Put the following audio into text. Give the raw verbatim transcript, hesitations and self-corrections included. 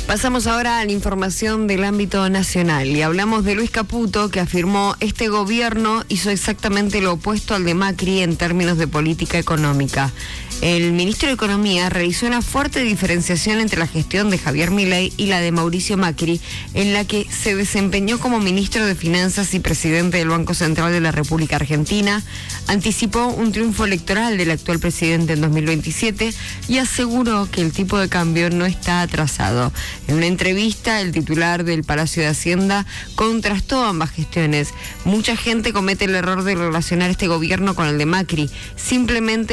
Pasamos ahora a la información del ámbito nacional y hablamos de Luis Caputo, que afirmó: este gobierno hizo exactamente lo opuesto al de Macri en términos de política económica. El ministro de Economía realizó una fuerte diferenciación entre la gestión de Javier Milei y la de Mauricio Macri, en la que se desempeñó como ministro de Finanzas y presidente del Banco Central de la República Argentina, anticipó un triunfo electoral del actual presidente en dos mil veintisiete y aseguró que el tipo de cambio no está atrasado. En una entrevista, el titular del Palacio de Hacienda contrastó ambas gestiones. Mucha gente comete el error de relacionar este gobierno con el de Macri. Simplemente